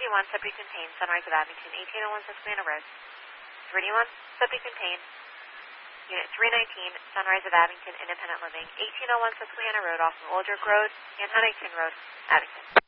3D1, subject contained, Sunrise of Abington, 1801 Susquehanna Road. 3D1, subject contained, Unit 319, Sunrise of Abington, Independent Living, 1801 Susquehanna Road, off of Old York Road and Huntington Road, Abington.